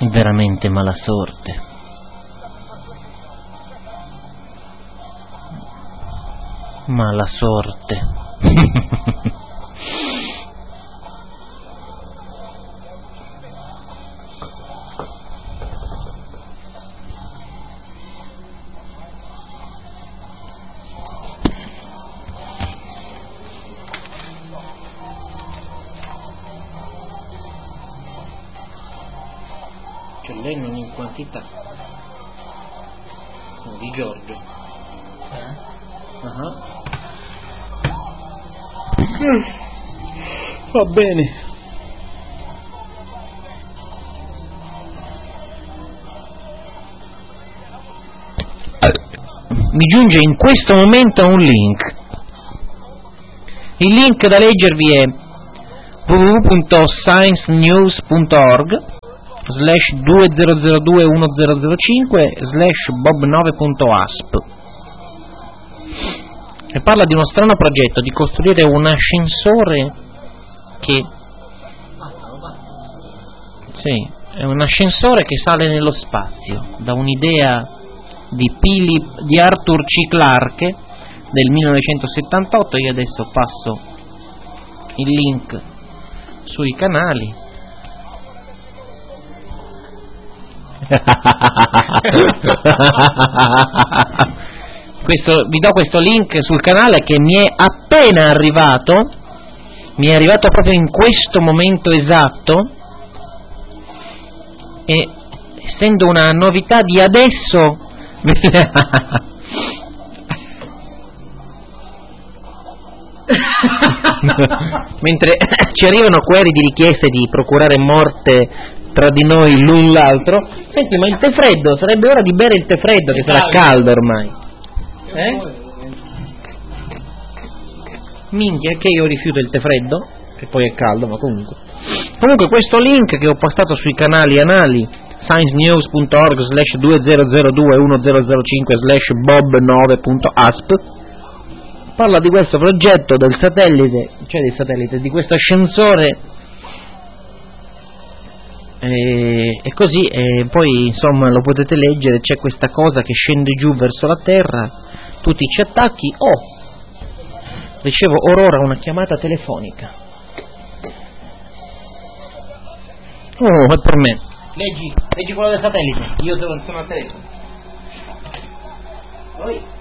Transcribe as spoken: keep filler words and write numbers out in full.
veramente mala sorte. Mala sorte. Cioè lei non in quantità. No, di Giorgio. Eh? Uh-huh. Va bene. Mi giunge in questo momento un link. Il link da leggervi è w w w punto science news punto org slash due zero zero due uno zero zero cinque slash bob nove punto asp. E parla di uno strano progetto di costruire un ascensore che sì, è un ascensore che sale nello spazio, da un'idea di Philip, di Arthur C. Clarke del millenovecentosettantotto. Io adesso passo il link sui canali. Questo, vi do questo link sul canale che mi è appena arrivato, mi è arrivato proprio in questo momento esatto, e essendo una novità di adesso mentre ci arrivano query di richieste di procurare morte tra di noi l'un l'altro. Senti, ma il tè freddo, sarebbe ora di bere il tè freddo che sarà caldo ormai. Eh? Minchia, che io rifiuto il tè freddo, che poi è caldo, ma comunque. Comunque questo link che ho postato sui canali anali science news punto org slash due zero zero due uno zero zero cinque slash bob nove punto asp parla di questo progetto del satellite, cioè del satellite, di questo ascensore, e, e così, e poi insomma lo potete leggere. C'è questa cosa che scende giù verso la terra, tu ti ci attacchi. Oh, ricevo orora una chiamata telefonica. Oh, è per me. Leggi, leggi quello del satellite, io devo tornare al telefono. Poi